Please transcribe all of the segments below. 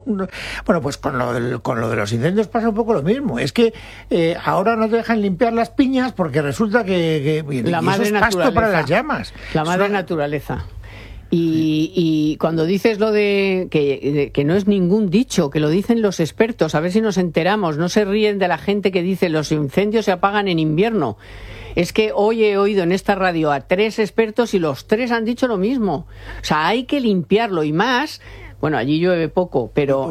Bueno, pues con lo de los incendios pasa un poco lo mismo. Es que ahora no te dejan limpiar las piñas porque resulta que la madre eso es pasto para las llamas. La madre naturaleza. Y cuando dices lo de que no es ningún dicho, que lo dicen los expertos, a ver si nos enteramos, no se ríen de la gente que dice los incendios se apagan en invierno. Es que hoy he oído en esta radio a 3 expertos y los 3 han dicho lo mismo. O sea, hay que limpiarlo y más. Bueno, allí llueve poco, pero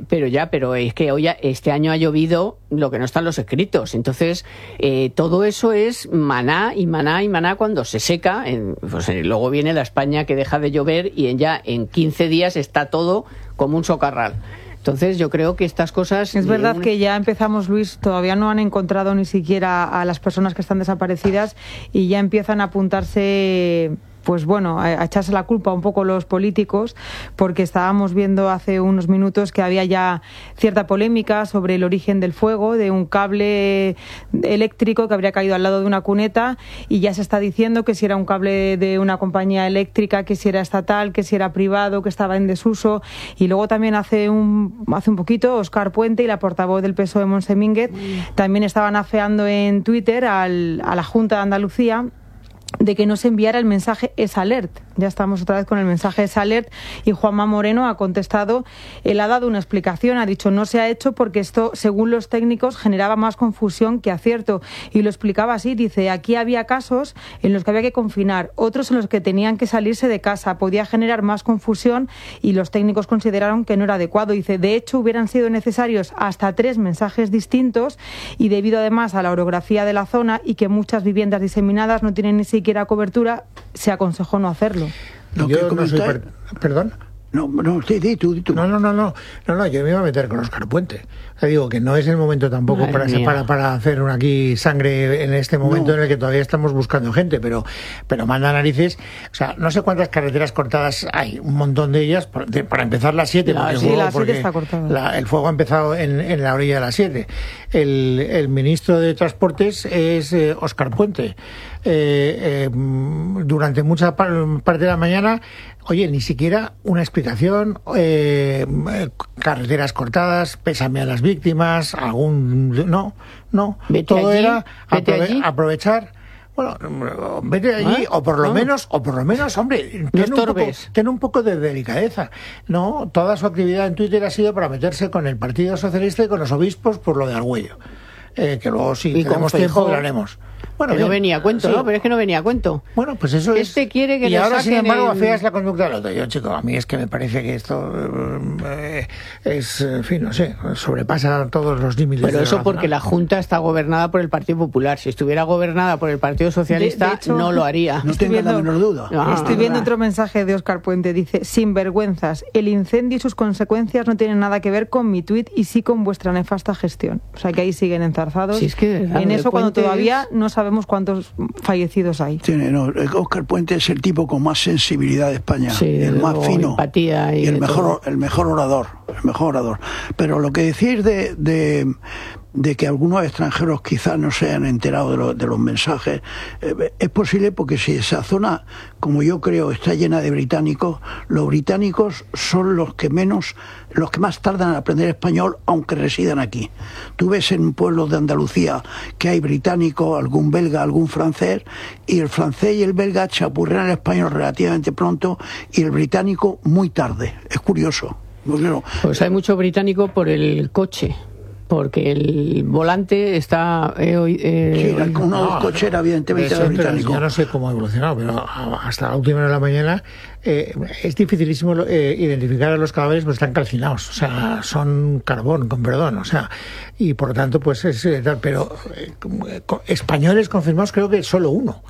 es que hoy este año ha llovido lo que no están los escritos. Entonces, todo eso es maná y maná y maná cuando se seca. Pues luego viene la España que deja de llover y ya en 15 días está todo como un socarral. Entonces yo creo que estas cosas... Es verdad que ya empezamos, Luis, todavía no han encontrado ni siquiera a las personas que están desaparecidas y ya empiezan a apuntarse... Pues bueno, a echarse la culpa un poco los políticos, porque estábamos viendo hace unos minutos que había ya cierta polémica sobre el origen del fuego, de un cable eléctrico que habría caído al lado de una cuneta, y ya se está diciendo que si era un cable de una compañía eléctrica, que si era estatal, que si era privado, que estaba en desuso. Y luego también hace un poquito Óscar Puente y la portavoz del PSOE, Montse Mínguez, también estaban afeando en Twitter a la Junta de Andalucía de que no se enviara el mensaje EsAlert. Ya estamos otra vez con el mensaje EsAlert y Juanma Moreno ha contestado, él ha dado una explicación, ha dicho no se ha hecho porque esto, según los técnicos, generaba más confusión que acierto, y lo explicaba así, dice, aquí había casos en los que había que confinar, otros en los que tenían que salirse de casa, podía generar más confusión y los técnicos consideraron que no era adecuado. Dice, de hecho hubieran sido necesarios hasta 3 mensajes distintos y debido además a la orografía de la zona y que muchas viviendas diseminadas no tienen ni siquiera cobertura, se aconsejó no hacerlo. Yo no soy ¿Perdón? No, sí, tú. No, yo me iba a meter con Óscar Puente. O sea, digo que no es el momento tampoco para hacer aquí sangre en este momento en el que todavía estamos buscando gente, pero manda narices. O sea, no sé cuántas carreteras cortadas hay, un montón de ellas, para empezar las 7. La 7 está cortada. El fuego ha empezado en la orilla de las 7. El ministro de Transportes es Óscar Puente. Durante mucha parte de la mañana, oye, ni siquiera una explicación, carreteras cortadas, pésame a las víctimas, no, todo allí, era aprovechar. Bueno, vete allí, o por lo menos, hombre, ten un poco de delicadeza. No, toda su actividad en Twitter ha sido para meterse con el Partido Socialista y con los obispos por lo de Argüello. Que luego, si tenemos tiempo, hablaremos. Bueno, que no venía a cuento, sí. ¿No? Pero es que no venía a cuento. Bueno, pues eso es. Quiere que y ahora, sin embargo, afeas la conducta del otro. Yo, chico, a mí es que me parece que esto es, en fin, no sé, sobrepasa todos los límites. Pero eso porque la Junta está gobernada por el Partido Popular. Si estuviera gobernada por el Partido Socialista, de hecho, no lo haría. No tengo la menor duda. Estoy viendo otro mensaje de Óscar Puente. Dice, sinvergüenzas, el incendio y sus consecuencias no tienen nada que ver con mi tuit y sí con vuestra nefasta gestión. O sea, que ahí siguen enzarzados. Sí, es que en eso cuando todavía no sabemos cuántos fallecidos hay. Óscar Puente es el tipo con más sensibilidad de España, el más fino, empatía y el mejor orador. Pero lo que decís de que algunos extranjeros quizás no se hayan enterado de los mensajes, es posible porque si esa zona, como yo creo, está llena de británicos, los británicos son los que más tardan en aprender español, aunque residan aquí. Tú ves en pueblos de Andalucía que hay británicos, algún belga, algún francés, y el francés y el belga chapurrean el español relativamente pronto y el británico muy tarde. Es curioso. Pues hay mucho británico por el coche. Porque el volante está... una cochera, evidentemente, de británico. Yo no sé cómo ha evolucionado, pero hasta la última hora de la mañana es dificilísimo identificar a los cadáveres, pues están calcinados, o sea, son carbón, con perdón, o sea, y por lo tanto, pues es tal, pero españoles confirmados creo que solo uno.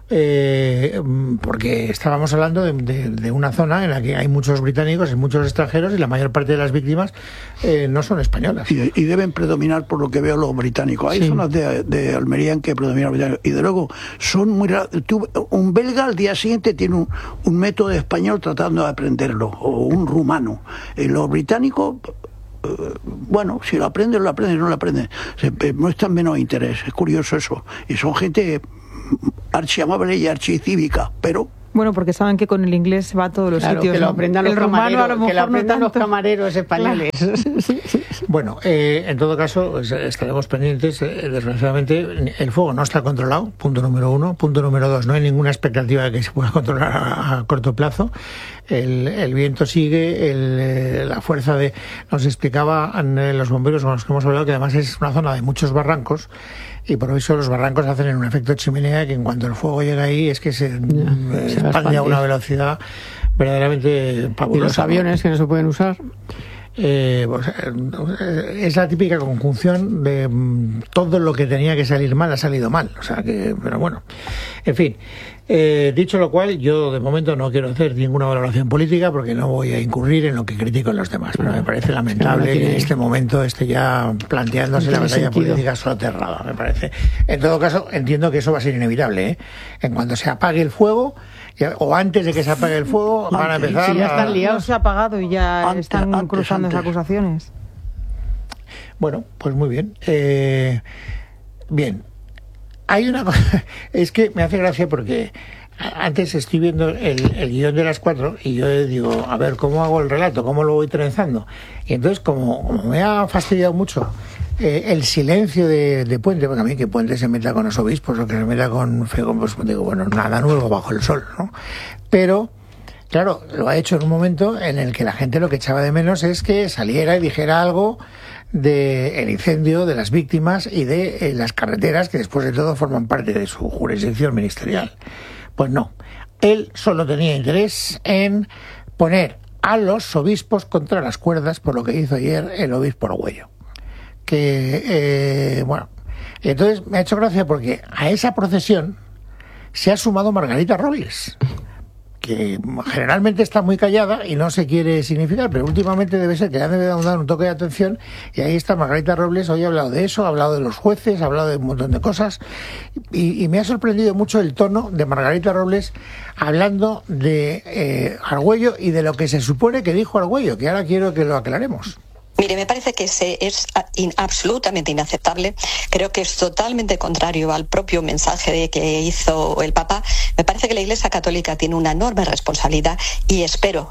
Porque estábamos hablando de una zona en la que hay muchos británicos y muchos extranjeros y la mayor parte de las víctias no son españolas. Y deben predominar, por lo que veo, los británicos. Hay zonas de Almería en que predominan los británicos. Y de luego, son muy raros. Un belga al día siguiente tiene un método español tratando de aprenderlo, o un rumano. Los británicos... bueno, si lo aprenden, no lo aprenden. Muestran menos interés. Es curioso eso. Y son gente archiamable y archicívica, pero Bueno, porque saben que con el inglés se va a todos los sitios. Que lo aprendan los rumano, a lo mejor que lo aprendan los camareros españoles. Claro. Bueno, en todo caso, estaremos pendientes. Desgraciadamente, el fuego no está controlado, punto número 1. Punto número 2, no hay ninguna expectativa de que se pueda controlar a corto plazo. El viento sigue, la fuerza de... Nos explicaban los bomberos con los que hemos hablado que además es una zona de muchos barrancos, y por eso los barrancos hacen un efecto chimenea que en cuanto el fuego llega ahí es que se expande a una velocidad verdaderamente fabulosa. ¿Y los aviones que no se pueden usar? Pues, es la típica conjunción de todo lo que tenía que salir mal ha salido mal, o sea que, pero bueno, en fin, dicho lo cual, yo de momento no quiero hacer ninguna valoración política porque no voy a incurrir en lo que critico en los demás, pero me parece lamentable que en este momento esté ya planteándose la batalla política soterrada, me parece. En todo caso, entiendo que eso va a ser inevitable, en cuanto se apague el fuego, o antes de que se apague el fuego, van a empezar. Si ya están liados, se ha apagado y ya están cruzando esas acusaciones. Bueno, pues muy bien. Bien. Hay una cosa, es que me hace gracia porque antes estoy viendo el guión de las 4 y yo digo, a ver, ¿cómo hago el relato? ¿Cómo lo voy trenzando? Y entonces, como me ha fastidiado mucho el silencio de Puente, porque a mí que Puente se meta con los obispos o que se meta con Feijóo, pues digo, bueno, nada nuevo bajo el sol, ¿no? Pero, claro, lo ha hecho en un momento en el que la gente lo que echaba de menos es que saliera y dijera algo del incendio, de las víctimas y de las carreteras que después de todo forman parte de su jurisdicción ministerial. Pues no, él solo tenía interés en poner a los obispos contra las cuerdas, por lo que hizo ayer el obispo Argüello. Bueno, entonces me ha hecho gracia porque a esa procesión se ha sumado Margarita Robles, que generalmente está muy callada y no se quiere significar, pero últimamente debe ser que le debe dar un toque de atención, y ahí está Margarita Robles. Hoy ha hablado de eso, ha hablado de los jueces, ha hablado de un montón de cosas, y me ha sorprendido mucho el tono de Margarita Robles hablando de Argüello y de lo que se supone que dijo Argüello, que ahora quiero que lo aclaremos. Mire, me parece que es absolutamente inaceptable. Creo que es totalmente contrario al propio mensaje que hizo el Papa. Me parece que la Iglesia Católica tiene una enorme responsabilidad y espero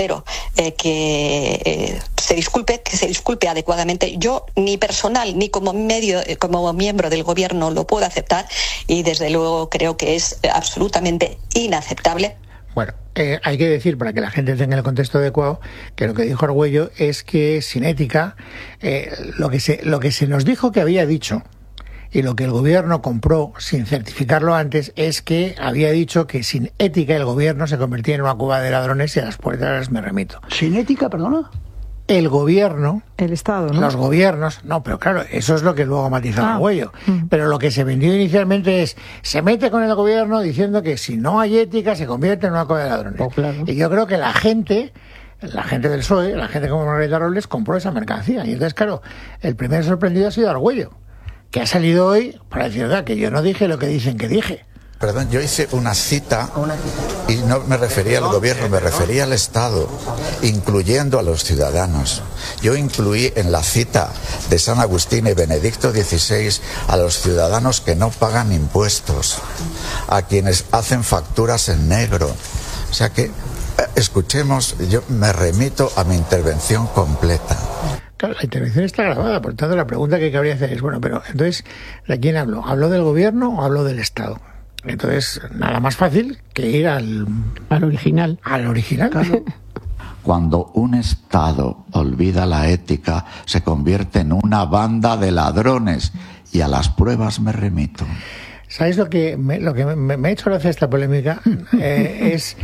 que se disculpe adecuadamente. Yo ni personal ni como miembro del gobierno lo puedo aceptar, y desde luego creo que es absolutamente inaceptable. Bueno, hay que decir, para que la gente tenga el contexto adecuado, que lo que dijo Argüello es que sin ética, lo que se nos dijo que había dicho, y lo que el gobierno compró sin certificarlo antes, es que había dicho que sin ética el gobierno se convertía en una cueva de ladrones, y a las puertas me remito. ¿Sin ética, perdona? El gobierno, el Estado, ¿no? Los gobiernos, no, pero claro, eso es lo que luego matizó Argüello. Pero lo que se vendió inicialmente es, se mete con el gobierno diciendo que si no hay ética se convierte en una cueva de ladrones. Oh, claro. Y yo creo que la gente del PSOE, la gente como Margarita Robles, compró esa mercancía. Y entonces, claro, el primer sorprendido ha sido Argüello, que ha salido hoy para decir, que yo no dije lo que dicen que dije. Perdón, yo hice una cita y no me refería al gobierno, me refería al Estado, incluyendo a los ciudadanos. Yo incluí en la cita de San Agustín y Benedicto XVI a los ciudadanos que no pagan impuestos, a quienes hacen facturas en negro. O sea que, escuchemos, yo me remito a mi intervención completa. Claro, la intervención está grabada, por tanto la pregunta que cabría hacer es, bueno, pero entonces, ¿de quién habló? ¿Habló del gobierno o habló del Estado? Entonces, nada más fácil que ir al original. Al original. Claro. Cuando un Estado olvida la ética, se convierte en una banda de ladrones, y a las pruebas me remito. ¿Sabéis lo que me ha hecho gracia esta polémica? Es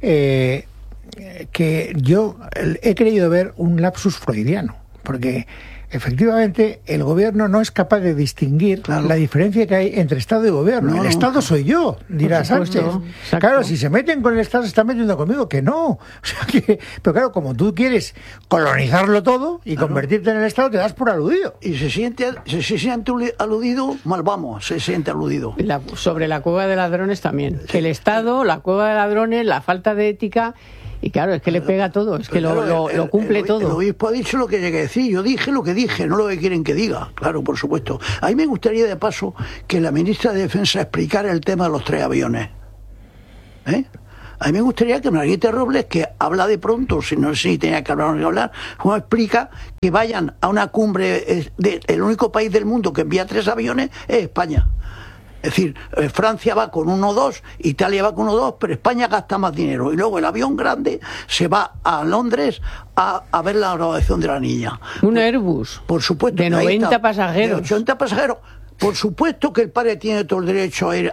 que yo he creído ver un lapsus freudiano, porque efectivamente el gobierno no es capaz de distinguir la diferencia que hay entre Estado y gobierno. El Estado soy yo, dirá Sánchez. Claro, si se meten con el Estado se están metiendo conmigo, que no. O sea que, pero claro, como tú quieres colonizarlo todo y convertirte en el Estado, te das por aludido. Y se siente aludido, mal vamos, se siente aludido. Sobre la cueva de ladrones también. El Estado, la cueva de ladrones, la falta de ética. Y claro, es que le pega todo, es que lo cumple todo. El obispo ha dicho lo que tiene que decir, yo dije lo que dije, no lo que quieren que diga, claro, por supuesto. A mí me gustaría, de paso, que la ministra de Defensa explicara el tema de los 3 aviones. A mí me gustaría que Margarita Robles, que habla de pronto, si no sé si tenía que hablar o no hablar, como explica que vayan a una cumbre, el único país del mundo que envía 3 aviones es España. Es decir, Francia va con 1 o 2, Italia va con 1 o 2, pero España gasta más dinero. Y luego el avión grande se va a Londres a ver la graduación de la niña. Un Airbus. Por supuesto. De 90 pasajeros. De 80 pasajeros. Por supuesto que el padre tiene todo el derecho a ir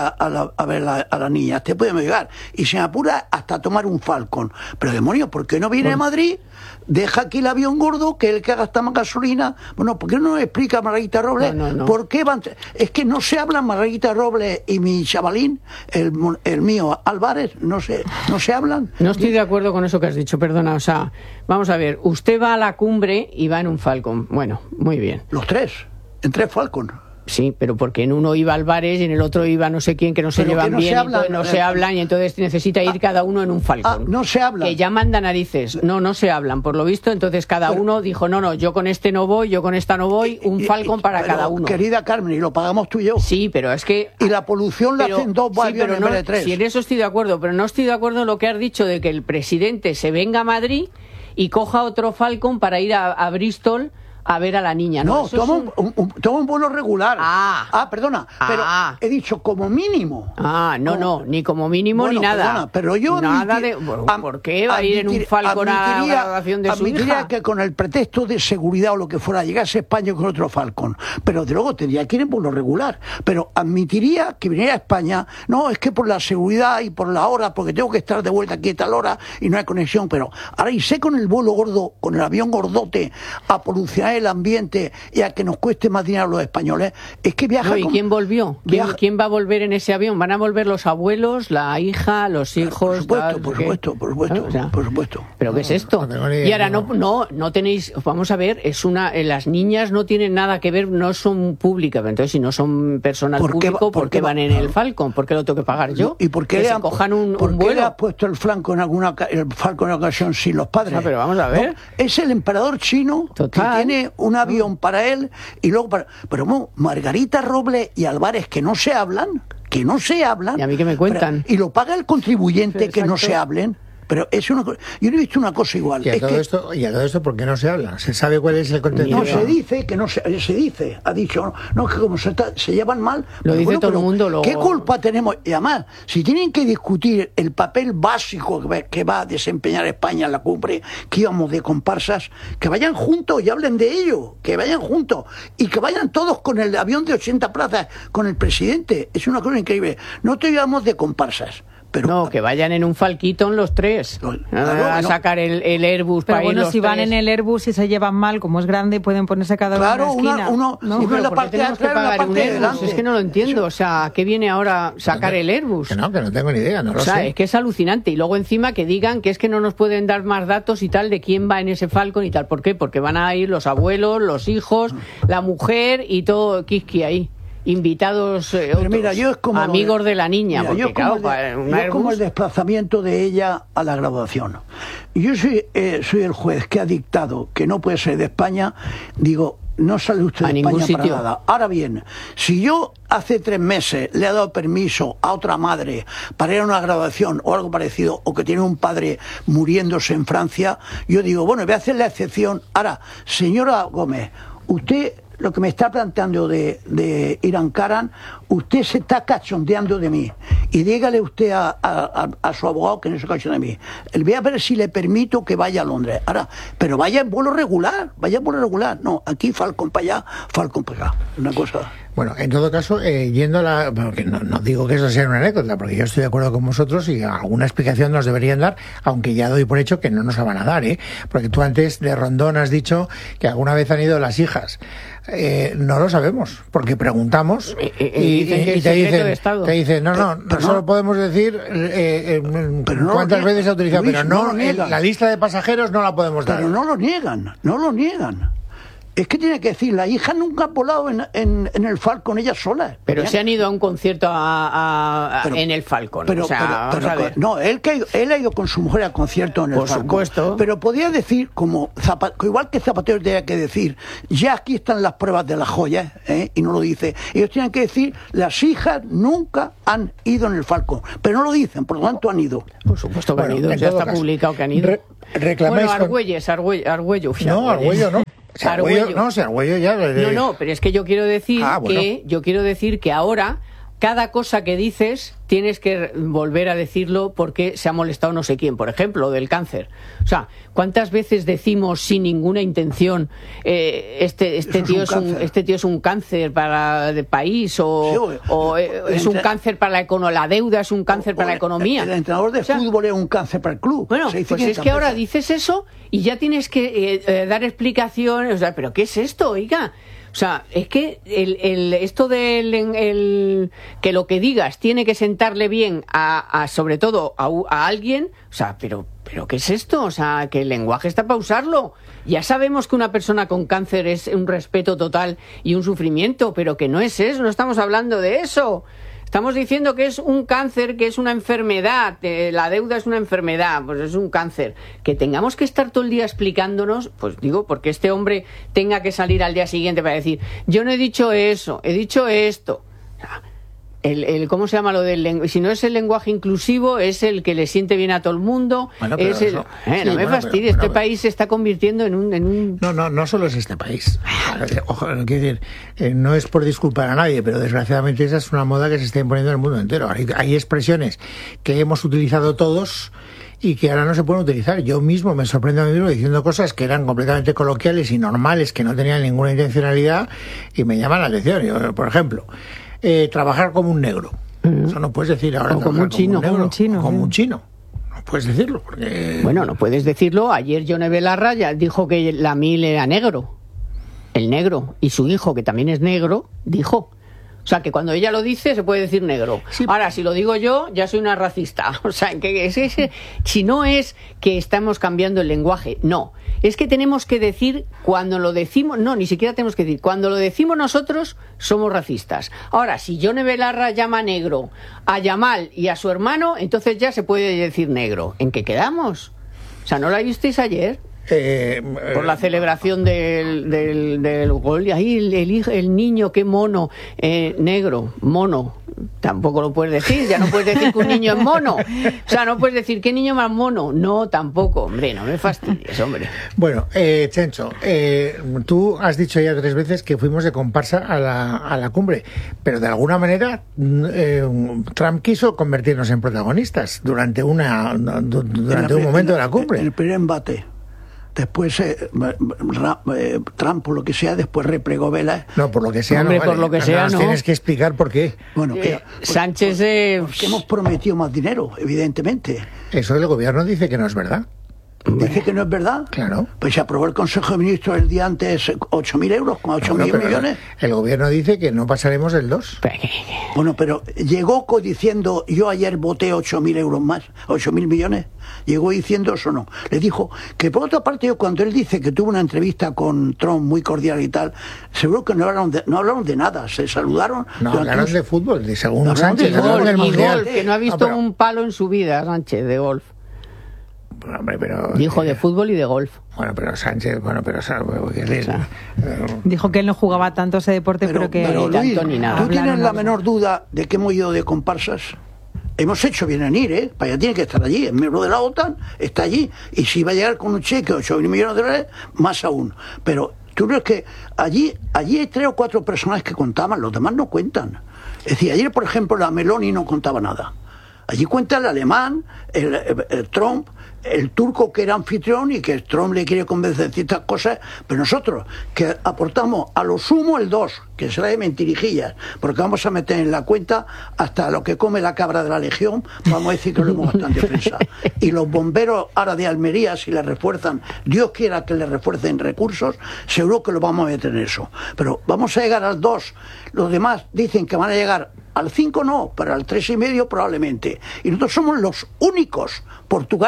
a ver a la niña. Te podemos llegar. Y se me apura hasta tomar un Falcon. Pero demonios, ¿por qué no viene a Madrid? Deja aquí el avión gordo, que es el que gasta más gasolina. Bueno, ¿por qué no nos explica Margarita Robles? No. ¿Por qué van? Es que no se hablan Margarita Robles y mi chavalín, el mío Álvarez, no se hablan. No estoy de acuerdo con eso que has dicho, perdona. O sea, vamos a ver, usted va a la cumbre y va en un Falcon. Bueno, muy bien. Los 3, en 3 Falcon. Sí, pero porque en uno iba Álvarez y en el otro iba no sé quién, que no se llevan bien, no se hablan y entonces necesita ir cada uno en un Falcon. No se hablan. Que ya manda narices. No se hablan, por lo visto. Entonces cada uno dijo, no, yo con este no voy, yo con esta no voy, un Falcon para cada uno. Querida Carmen, y lo pagamos tú y yo. Sí, pero es que... Y la polución la hacen 2 aviones en vez de 3. Sí, en eso estoy de acuerdo, pero no estoy de acuerdo en lo que has dicho de que el presidente se venga a Madrid y coja otro Falcon para ir a Bristol a ver a la niña. No, toma un vuelo regular. Perdona, pero he dicho como mínimo. No, ni como mínimo ni nada. Perdona, pero yo ¿por qué va a ir en un Falcon a la graduación de su hija? Admitiría que con el pretexto de seguridad o lo que fuera llegase a España con otro Falcon, pero de luego tendría que ir en vuelo regular. Pero admitiría que viniera a España, no, es que por la seguridad y por la hora, porque tengo que estar de vuelta aquí a tal hora y no hay conexión, pero ahora irse con el vuelo gordo, con el avión gordote, a polucionar el ambiente y a que nos cueste más dinero a los españoles, es que viaja. ¿Y quién volvió? ¿Quién va a volver en ese avión? ¿Van a volver los abuelos, la hija, los hijos? Por supuesto. ¿Pero qué es esto? Y ahora no tenéis, vamos a ver, las niñas no tienen nada que ver, no son públicas, entonces si no son personal público, ¿por qué van en el Falcon? ¿Por qué lo tengo que pagar yo? ¿Y por qué se cojan un vuelo? ¿Por qué le has puesto el Falcon en ocasión sin los padres? Pero vamos a ver. No, es el emperador chino que tiene un avión para él y luego pero Margarita Robles y Álvarez que no se hablan. ¿Y a mí qué me cuentan? Y lo paga el contribuyente. Exacto. Que no se hablen. Pero es yo no he visto una cosa igual. Y a todo esto, ¿por qué no se habla? ¿Se sabe cuál es el contenido? No, se dice que no se dice. Ha dicho, no, que como se llevan mal. Lo dice todo el mundo. ¿Qué culpa tenemos? Y además, si tienen que discutir el papel básico que va a desempeñar España en la cumbre, que íbamos de comparsas, que vayan juntos y hablen de ello. Que vayan juntos. Y que vayan todos con el avión de 80 plazas, con el presidente. Es una cosa increíble. No te íbamos de comparsas. Pero, que vayan en un Falcon los 3 a sacar el Airbus. Pero bueno, si van en el Airbus y se llevan mal, como es grande, pueden ponerse cada uno en la esquina. Pero la parte tenemos que pagar un Airbus. Es que no lo entiendo. O sea, ¿qué viene ahora sacar el Airbus? Que no tengo ni idea, no lo sé. Es que es alucinante. Y luego encima que digan que es que no nos pueden dar más datos y tal de quién va en ese Falcon y tal. ¿Por qué? Porque van a ir los abuelos, los hijos, la mujer y todo Kiski ahí. Invitados otros, mira, yo es como amigos de la niña. Mira, porque, yo como el desplazamiento de ella a la graduación. Yo soy el juez que ha dictado que no puede ser de España. Digo, no sale usted de España para nada. Ahora bien, si yo hace 3 meses le he dado permiso a otra madre para ir a una graduación o algo parecido, o que tiene un padre muriéndose en Francia, yo digo, bueno, voy a hacer la excepción. Ahora, señora Gómez, usted... Lo que me está planteando de Irán Karan, usted se está cachondeando de mí. Y dígale usted a su abogado que no se cachondea de mí. Voy a ver si le permito que vaya a Londres. Ahora, pero vaya en vuelo regular. No, aquí Falcon para allá, Falcon para acá. Una cosa... Bueno, en todo caso, yendo a porque no digo que eso sea una anécdota, porque yo estoy de acuerdo con vosotros y alguna explicación nos deberían dar, aunque ya doy por hecho que no nos la van a dar, porque tú antes de Rondón has dicho que alguna vez han ido las hijas. No lo sabemos, porque preguntamos y te dicen, no, solo podemos decir cuántas veces se ha utilizado, pero no la lista de pasajeros no la podemos dar. Pero no lo niegan. Es que tiene que decir, la hija nunca ha volado en el Falcon ella sola. Pero se han ido a un concierto en el Falcon. No, él ha ido con su mujer a concierto en el Falcon. Por supuesto. Pero podía decir, igual que Zapatero tenía que decir, ya aquí están las pruebas de las joyas, y no lo dice. Ellos tienen que decir, las hijas nunca han ido en el Falcon. Pero no lo dicen, por lo tanto han ido. Por supuesto que han ido, ya está publicado que han ido. Reclamáis Argüello. No, Argüello no. Argüello ya. No, pero es que yo quiero decir que ahora cada cosa que dices tienes que volver a decirlo porque se ha molestado no sé quién, por ejemplo, del cáncer. O sea, ¿cuántas veces decimos sin ninguna intención este tío es un cáncer para el país o es un cáncer para la deuda es un cáncer para la economía? El entrenador de fútbol es un cáncer para el club. Bueno, pues es que ahora dices eso y ya tienes que dar explicaciones. O sea, ¿pero qué es esto, oiga? O sea, es que esto del que lo que digas tiene que sentarle bien sobre todo a alguien, o sea, pero ¿qué es esto? O sea, que el lenguaje está para usarlo. Ya sabemos que una persona con cáncer es un respeto total y un sufrimiento, pero que no es eso, no estamos hablando de eso. Estamos diciendo que es un cáncer, que es una enfermedad, la deuda es una enfermedad, pues es un cáncer. Que tengamos que estar todo el día explicándonos, pues digo, porque este hombre tenga que salir al día siguiente para decir, yo no he dicho eso, he dicho esto. ¿Cómo se llama lo del lenguaje? Si no es el lenguaje inclusivo, es el que le siente bien a todo el mundo. Bueno, no me fastidies, este país se está convirtiendo en un... No solo es este país. Ojo, quiero decir, no es por disculpar a nadie, pero desgraciadamente esa es una moda que se está imponiendo en el mundo entero. Hay expresiones que hemos utilizado todos y que ahora no se pueden utilizar. Yo mismo me sorprendo a mí mismo diciendo cosas que eran completamente coloquiales y normales, que no tenían ninguna intencionalidad y me llaman la atención. Yo, por ejemplo... trabajar como un negro. Eso no puedes decir ahora. O como un chino. Como un chino. No puedes decirlo. Porque... Bueno, no puedes decirlo. Ayer Yone Belarra ya dijo que la Mil era negro. El negro. Y su hijo, que también es negro, dijo. O sea, que cuando ella lo dice, se puede decir negro. Sí. Ahora, si lo digo yo, ya soy una racista. O sea, si no es que estamos cambiando el lenguaje, no. Es que tenemos que decir, cuando lo decimos, no, ni siquiera tenemos que decir, cuando lo decimos nosotros, somos racistas. Ahora, si Yone Belarra llama negro a Yamal y a su hermano, entonces ya se puede decir negro. ¿En qué quedamos? O sea, ¿no la visteis ayer? Por la celebración del gol, y ahí el niño, qué mono, negro, mono, tampoco lo puedes decir, ya no puedes decir que un niño es mono, o sea, no puedes decir qué niño más mono, no, tampoco, hombre, no me fastidies, hombre. Bueno, Chencho, tú has dicho ya 3 veces que fuimos de comparsa a la cumbre, pero de alguna manera Trump quiso convertirnos en protagonistas durante un momento de la cumbre. El primer embate. Después Trump, por lo que sea, después replegó velas. No, por lo que sea, hombre, no vale. Por lo que sea, no. Tienes que explicar por qué. Bueno, Sánchez... Porque hemos prometido más dinero, evidentemente. Eso el gobierno dice que no es verdad. Dice que no es verdad. Claro. Pues se aprobó el Consejo de Ministros el día antes 8.000 euros, con 8.000 millones. El gobierno dice que no pasaremos del 2. Bueno, pero llegó diciendo, yo ayer voté 8.000 euros más, 8.000 millones. Llegó diciendo eso, no. Le dijo que, por otra parte, cuando él dice que tuvo una entrevista con Trump muy cordial y tal, seguro que no hablaron de nada, se saludaron. No, hablaron de fútbol, de según Sánchez. De golf, que no ha visto un palo en su vida, Sánchez, de golf. Hombre, pero, dijo de fútbol y de golf. Bueno, pero Sánchez, dijo que él no jugaba tanto ese deporte, pero que Luis, tanto ni nada. ¿Tú tienes la menor duda de que hemos ido de comparsas? Hemos hecho bien en ir, para allá tiene que estar allí. El miembro de la OTAN está allí, y si va a llegar con un cheque de 8.000 millones de dólares, más aún. Pero tú crees que allí hay 3 o 4 personas que contaban, los demás no cuentan. Es decir, ayer, por ejemplo, la Meloni no contaba nada. Allí cuenta el alemán, el Trump, el turco, que era anfitrión y que Trump le quiere convencer de ciertas cosas, pero nosotros, que aportamos a lo sumo el 2, que será de mentirijillas, porque vamos a meter en la cuenta hasta lo que come la cabra de la Legión, vamos a decir que lo hemos gastado en defensa. Y los bomberos ahora de Almería, si les refuerzan, Dios quiera que les refuercen recursos, seguro que lo vamos a meter en eso. Pero vamos a llegar al 2, los demás dicen que van a llegar al 5 no, pero al 3,5 probablemente. Y nosotros somos los únicos. Portugal nos lo dice.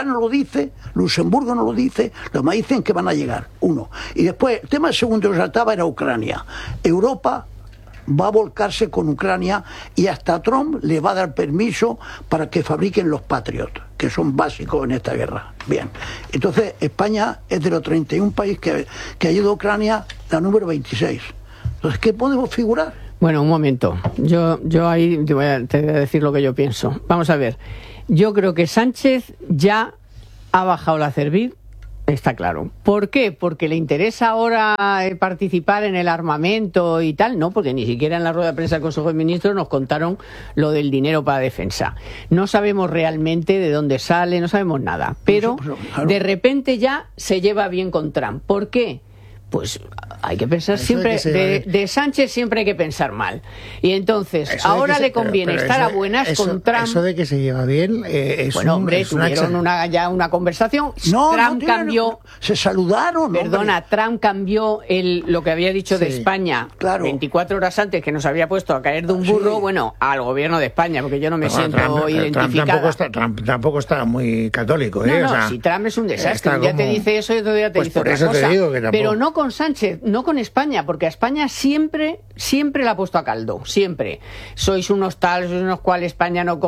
dice, Luxemburgo no lo dice, los demás dicen que van a llegar, uno. Y después, el tema segundo que trataba era Ucrania. Europa va a volcarse con Ucrania y hasta Trump le va a dar permiso para que fabriquen los Patriot, que son básicos en esta guerra. Bien, entonces España es de los 31 países que ayuda a Ucrania la número 26. Entonces, ¿qué podemos figurar? Bueno, un momento. Yo ahí te voy a decir lo que yo pienso. Vamos a ver. Yo creo que Sánchez ya ha bajado la cerviz, está claro. ¿Por qué? ¿Porque le interesa ahora participar en el armamento y tal? No, porque ni siquiera en la rueda de prensa del Consejo de Ministros nos contaron lo del dinero para defensa. No sabemos realmente de dónde sale, no sabemos nada. Pero de repente ya se lleva bien con Trump. ¿Por qué? Pues hay que pensar siempre, de Sánchez siempre hay que pensar mal. Y entonces, ahora le conviene estar a buenas con Trump. Eso de que se lleva bien es bueno, hombre, tuvieron ya una conversación. Trump cambió. Se saludaron. Perdona, hombre. Trump cambió lo que había dicho de España 24 horas antes, que nos había puesto a caer de un burro, bueno, al gobierno de España, porque yo no me siento identificada. Trump tampoco está muy católico. No, o sea, si Trump es un desastre, un día te dice eso y otro día te dice otra cosa. Te digo que pero no con Sánchez, no con España, porque a España siempre la ha puesto a caldo, siempre. Sois unos tales, sois unos cuales España no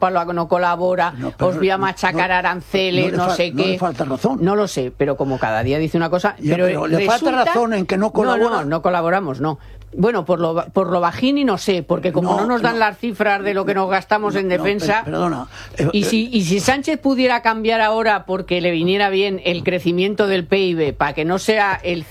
colabora, os voy a machacar aranceles, no sé qué. No le falta razón. No lo sé, pero como cada día dice una cosa... pero le falta razón en que no colabora. No colaboramos, no. Bueno, por lo bajini no sé, porque como no nos dan las cifras de lo que nos gastamos en defensa... Perdona. Y si Sánchez pudiera cambiar ahora porque le viniera bien el crecimiento del PIB para que no sea el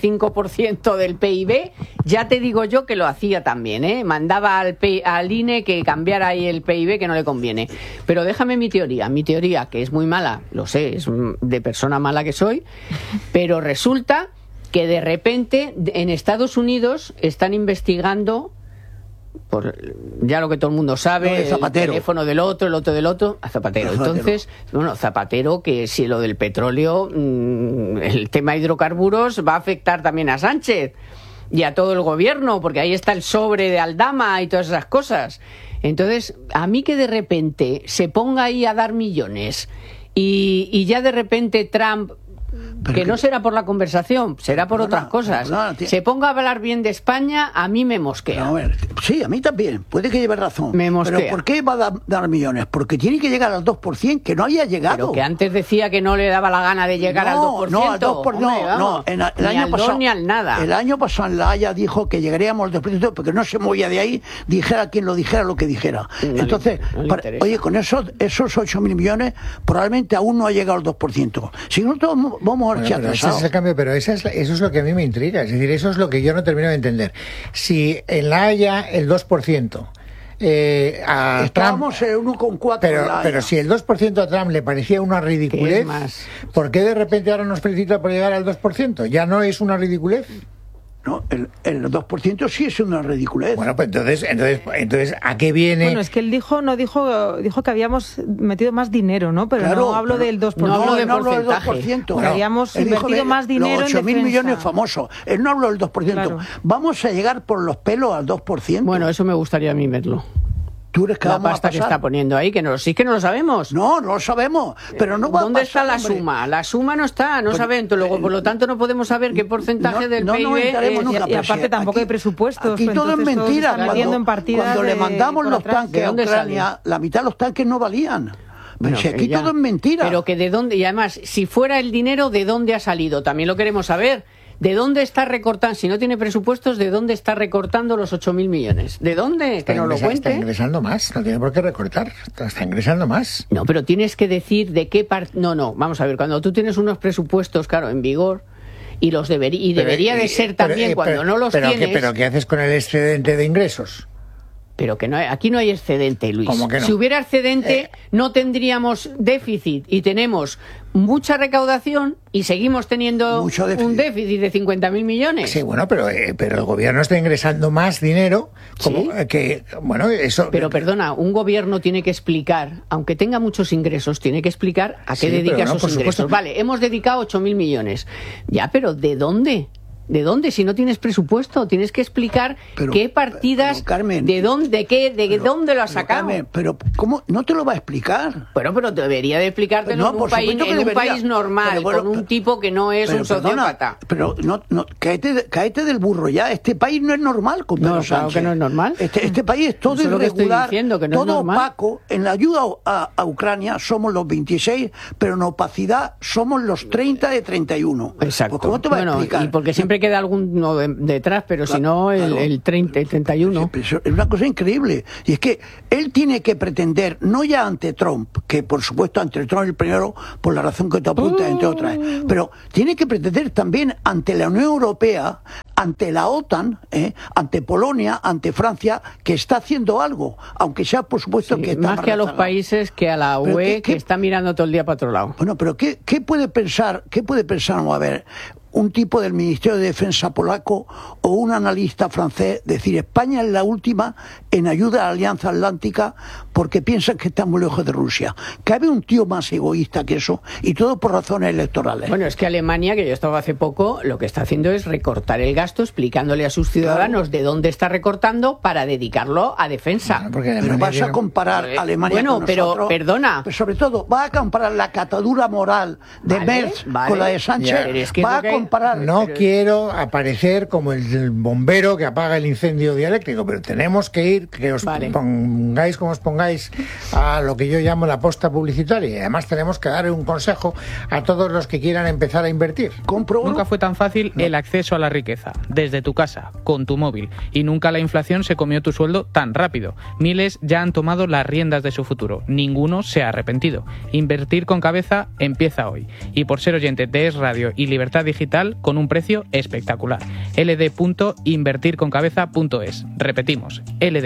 5% del PIB, ya te digo yo que lo hacía también, ¿eh? Mandaba al INE que cambiara ahí el PIB, que no le conviene. Pero déjame mi teoría, que es muy mala, lo sé, es de persona mala que soy, pero resulta que de repente en Estados Unidos están investigando ya lo que todo el mundo sabe, el teléfono del otro, el otro del otro, a Zapatero. Entonces, bueno, Zapatero, que si lo del petróleo, el tema hidrocarburos va a afectar también a Sánchez y a todo el gobierno, porque ahí está el sobre de Aldama y todas esas cosas. Entonces, a mí que de repente se ponga ahí a dar millones y ya de repente Trump, que no será por la conversación, será por otras cosas, se ponga a hablar bien de España, a mí me mosquea. A ver, sí, a mí también, puede que lleve razón. Me mosquea. ¿Pero por qué va a dar millones? Porque tiene que llegar al 2%, que no haya llegado. Pero que antes decía que no le daba la gana de llegar al 2%. No, al 2%, el año pasado, ni al nada. El año pasado en La Haya dijo que llegaríamos al 2%, porque no se movía de ahí, dijera quien lo dijera lo que dijera. Entonces, oye, con esos 8.000 millones, probablemente aún no ha llegado al 2%. Si nosotros vamos a ese es el cambio, pero eso es lo que a mí me intriga. Es decir, eso es lo que yo no termino de entender. Si en La Haya el 2%... Estábamos en 1,4. Pero si el 2% a Trump le parecía una ridiculez, ¿por qué de repente ahora nos felicita por llegar al 2%? ¿Ya no es una ridiculez? No, el 2% sí es una ridiculez. Bueno, pues entonces ¿a qué viene? Bueno, es que él dijo que habíamos metido más dinero, ¿no? Pero claro, no hablo del 2%. No hablo del 2%. Bueno, habíamos invertido más dinero los 8.000 millones famosos. Él no habló del 2%. Claro. ¿Vamos a llegar por los pelos al 2%? Bueno, eso me gustaría a mí verlo. ¿Tú eres que la pasta que está poniendo ahí, que no lo sabemos. No lo sabemos, pero no va a pasar. ¿Dónde está la suma? La suma no está, no saben. Luego, por lo tanto, no podemos saber qué porcentaje del PIB y aparte tampoco hay presupuestos. Aquí todo es mentira. Cuando le mandamos los tanques a Ucrania, la mitad de los tanques no valían. Pero si aquí todo es mentira. Pero que de dónde, y además, si fuera el dinero, ¿de dónde ha salido? También lo queremos saber. ¿De dónde está recortando? Si no tiene presupuestos, ¿de dónde está recortando los 8.000 millones? ¿De dónde? Que nos lo cuente. Está ingresando más, no tiene por qué recortar. Está ingresando más. No, pero tienes que decir de qué parte... No, vamos a ver, cuando tú tienes unos presupuestos, claro, en vigor, y los debería de ser también cuando no los tienes... ¿Pero qué haces con el excedente de ingresos? Pero que aquí no hay excedente, Luis. ¿Cómo que no? Si hubiera excedente, no tendríamos déficit y tenemos mucha recaudación y seguimos teniendo un déficit de 50.000 millones. Sí, bueno, pero el gobierno está ingresando más dinero. Eso. Pero perdona, un gobierno tiene que explicar, aunque tenga muchos ingresos, tiene que explicar a qué dedica esos ingresos. Vale, hemos dedicado 8.000 millones. Ya, pero ¿de dónde? ¿De dónde? Si no tienes presupuesto, tienes que explicar qué partidas, Carmen, de dónde lo has sacado. Carmen, pero ¿cómo no te lo va a explicar? Pero debería de explicártelo en un país normal, con un tipo que no es un sociópata. Pero no, cáete del burro ya. Este país no es normal con Pedro Sánchez. Claro que no es normal. Este país es todo irregular, que no todo opaco. En la ayuda a Ucrania somos los 26, pero en opacidad somos los 30 de 31. Exacto. Pues ¿cómo te va a explicar? Y porque siempre queda alguno detrás, pero si no, el 30, el 31. Es una cosa increíble. Y es que él tiene que pretender, no ya ante Trump, que por supuesto ante Trump el primero, por la razón que te apuntas, entre otras, pero tiene que pretender también ante la Unión Europea, ante la OTAN, ante Polonia, ante Francia, que está haciendo algo, aunque sea por supuesto que está más que a los países, que a la UE, que está mirando todo el día para otro lado. Bueno, pero ¿qué puede pensar? Vamos a ver, un tipo del Ministerio de Defensa polaco o un analista francés decir España es la última en ayuda a la Alianza Atlántica porque piensan que está muy lejos de Rusia. ¿Cabe un tío más egoísta que eso? Y todo por razones electorales. Bueno, es que Alemania, que yo estaba hace poco, lo que está haciendo es recortar el gasto, explicándole a sus ciudadanos de dónde está recortando para dedicarlo a defensa. Pero vas a comparar Alemania con nosotros. Pero perdona. Pero sobre todo, vas a comparar la catadura moral de Merz con la de Sánchez. No quiero aparecer como el bombero que apaga el incendio dialéctico, pero tenemos que ir, que os pongáis como os pongáis, a lo que yo llamo la posta publicitaria. Y además tenemos que dar un consejo a todos los que quieran empezar a invertir. Nunca fue tan fácil el acceso a la riqueza, desde tu casa, con tu móvil. Y nunca la inflación se comió tu sueldo tan rápido. Miles ya han tomado las riendas de su futuro. Ninguno se ha arrepentido. Invertir con cabeza empieza hoy. Y por ser oyente de Es Radio y Libertad Digital, con un precio espectacular. ld.invertirconcabeza.es. Repetimos,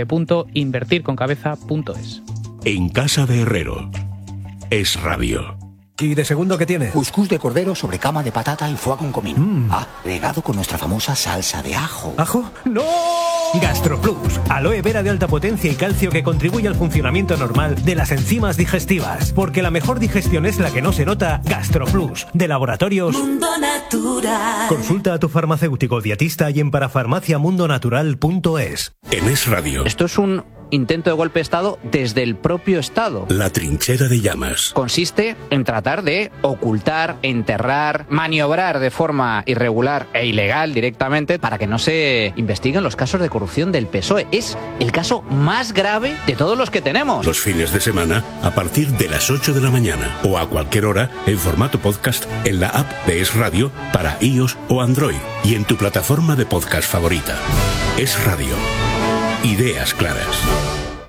ld.invertirconcabeza.es. En casa de Herrero. Es Radio. ¿Y de segundo qué tiene? Cuscús de cordero sobre cama de patata y foie con comino. Regado con nuestra famosa salsa de ajo. ¿Ajo? ¡No! GastroPlus, aloe vera de alta potencia y calcio que contribuye al funcionamiento normal de las enzimas digestivas. Porque la mejor digestión es la que no se nota. GastroPlus, de Laboratorios Mundo Natural. Consulta a tu farmacéutico dietista y en parafarmaciamundonatural.es. En Es Radio. Esto es un intento de golpe de Estado desde el propio Estado. La trinchera de llamas. Consiste en tratar de ocultar, enterrar, maniobrar de forma irregular e ilegal directamente para que no se investiguen los casos de corrupción del PSOE. Es el caso más grave de todos los que tenemos. Los fines de semana a partir de las 8 de la mañana o a cualquier hora en formato podcast en la app de Es Radio para iOS o Android y en tu plataforma de podcast favorita. Es Radio. Ideas claras.